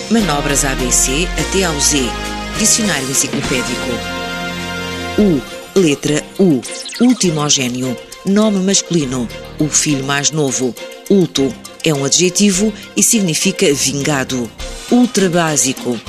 Manobras ABC até ao Z. Dicionário enciclopédico. Letra U. Ultimogénio. Nome masculino. O filho mais novo. Ulto. É um adjetivo e significa vingado. Ultra básico.